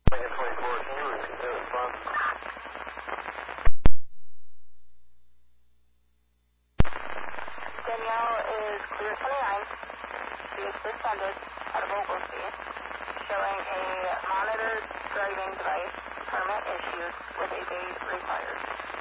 Lincoln 24, can you repeat that response? Danielle is clear 29. She is suspended out of Oglesby, showing a monitored driving device, permit issued with a date required.